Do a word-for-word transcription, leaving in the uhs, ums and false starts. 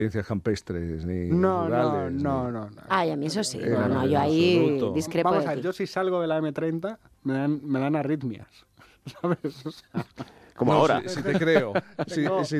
experiencias campestres ni No, no, rurales. no, ni... no, no. Ay, a mí eso sí. Eh, No, no, en yo ahí absoluto. discrepo Vamos de a ver, ti. yo si salgo de la eme treinta me dan, me dan arritmias, ¿sabes? O sea, Como No, ahora. Si, si te creo. Si, Tengo- si